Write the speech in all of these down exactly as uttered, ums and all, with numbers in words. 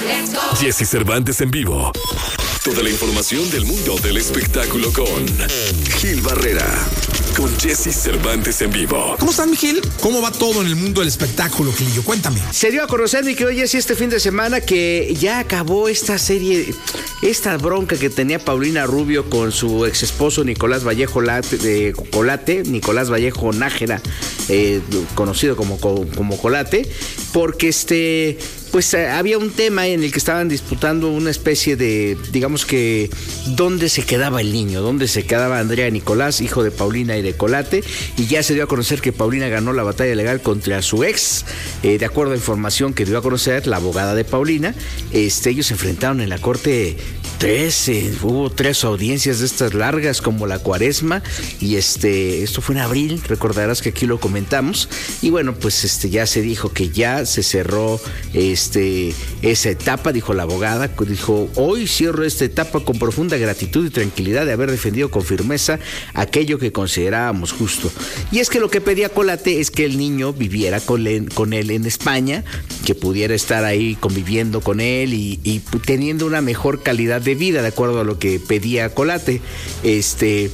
Jesse Cervantes en vivo. Toda la información del mundo del espectáculo con Gil Barrera. Con Jesse Cervantes en vivo. ¿Cómo están, mi Gil? ¿Cómo va todo en el mundo del espectáculo, Gilillo? Cuéntame. Se dio a conocer, mi querido Jesse, este fin de semana que ya acabó esta serie, esta bronca que tenía Paulina Rubio con su ex esposo Nicolás Vallejo Late, de Colate, Nicolás Vallejo Nájera, eh, conocido como, como Colate, porque este... pues eh, había un tema en el que estaban disputando una especie de, digamos que, dónde se quedaba el niño, dónde se quedaba Andrea Nicolás, hijo de Paulina y de Colate, y ya se dio a conocer que Paulina ganó la batalla legal contra su ex, eh, de acuerdo a información que dio a conocer la abogada de Paulina. Este, ellos se enfrentaron en la corte tres, eh, hubo tres audiencias de estas largas como la cuaresma, y este, esto fue en abril, recordarás que aquí lo comentamos, y bueno, pues este, ya se dijo que ya se cerró este, esa etapa, dijo la abogada, dijo: hoy cierro esta etapa con profunda gratitud y tranquilidad de haber defendido con firmeza aquello que considerábamos justo. Y es que lo que pedía Colate es que el niño viviera con él, con él en España, que pudiera estar ahí conviviendo con él y, y teniendo una mejor calidad de vida, de acuerdo a lo que pedía Colate. Este...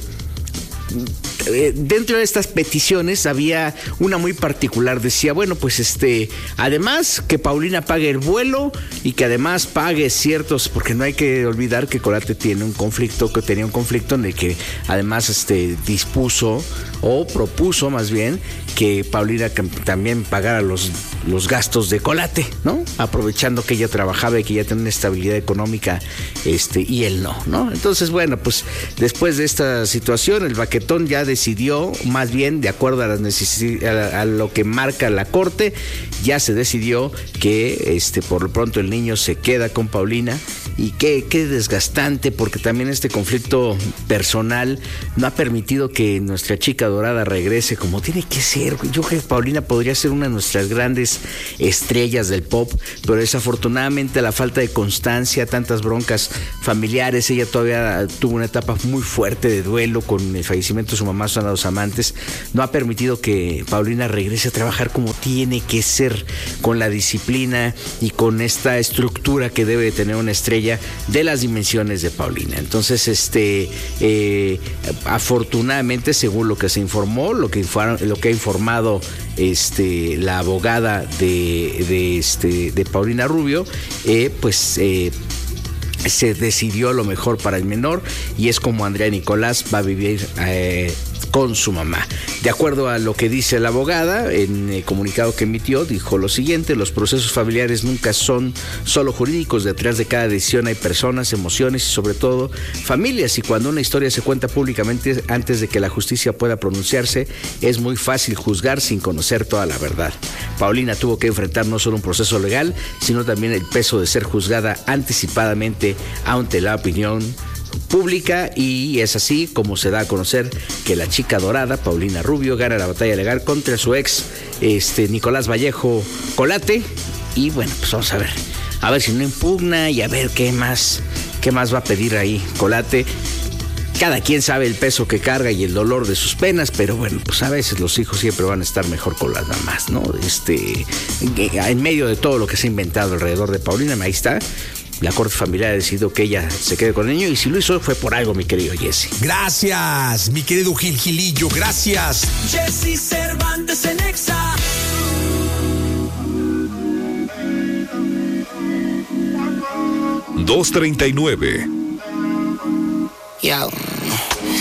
Dentro de estas peticiones había una muy particular. Decía, bueno, pues este, además que Paulina pague el vuelo y que además pague ciertos, porque no hay que olvidar que Colate tiene un conflicto, que tenía un conflicto en el que además este dispuso o propuso más bien que Paulina también pagara los, los gastos de Colate, ¿no? Aprovechando que ella trabajaba y que ella tenía una estabilidad económica, este, y él no, ¿no? Entonces, bueno, pues después de esta situación, el baquetón ya decidió, más bien de acuerdo a las necesidades, a, a lo que marca la corte, ya se decidió que este, por lo pronto el niño se queda con Paulina. Y qué, qué desgastante, porque también este conflicto personal no ha permitido que nuestra chica dorada regrese como tiene que ser. Yo creo que Paulina podría ser una de nuestras grandes estrellas del pop, pero desafortunadamente la falta de constancia, tantas broncas familiares, ella todavía tuvo una etapa muy fuerte de duelo con el fallecimiento de su mamá, Susana Dos Amantes, no ha permitido que Paulina regrese a trabajar como tiene que ser, con la disciplina y con esta estructura que debe tener una estrella de las dimensiones de Paulina. Entonces, este, eh, afortunadamente, según lo que se informó, lo que, infor- lo que ha informado este, la abogada de, de, este, de Paulina Rubio, eh, pues eh, se decidió lo mejor para el menor, y es como Andrea Nicolás va a vivir eh, con su mamá. De acuerdo a lo que dice la abogada, en el comunicado que emitió, dijo lo siguiente: los procesos familiares nunca son solo jurídicos, detrás de cada decisión hay personas, emociones y sobre todo familias, y cuando una historia se cuenta públicamente antes de que la justicia pueda pronunciarse, es muy fácil juzgar sin conocer toda la verdad. Paulina tuvo que enfrentar no solo un proceso legal, sino también el peso de ser juzgada anticipadamente ante la opinión pública, y es así como se da a conocer que la chica dorada, Paulina Rubio, gana la batalla legal contra su ex, este, Nicolás Vallejo Colate, y bueno, pues vamos a ver, a ver si no impugna y a ver qué más, qué más va a pedir ahí Colate. Cada quien sabe el peso que carga y el dolor de sus penas, pero bueno, pues a veces los hijos siempre van a estar mejor con las mamás, ¿no? Este, en medio de todo lo que se ha inventado alrededor de Paulina, ahí está. La corte familiar ha decidido que ella se quede con el niño, y si lo hizo fue por algo, mi querido Jesse. Gracias, mi querido Gil Gilillo, gracias. Jesse Cervantes en Exa. dos treinta y nueve. Yo.